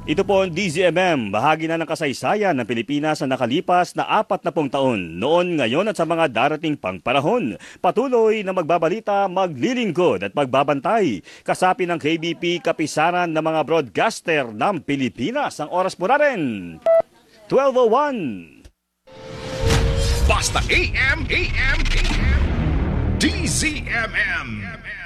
Ito po ang DZMM, bahagi na ng kasaysayan ng Pilipinas na nakalipas na 40 taon, noon, ngayon at sa mga darating pang panahon. Patuloy na magbabalita, maglilingkod at magbabantay. Kasapi ng KBP, kapisaran ng mga broadcaster ng Pilipinas. Ang oras po natin, 12:01. Basta AM, DZMM.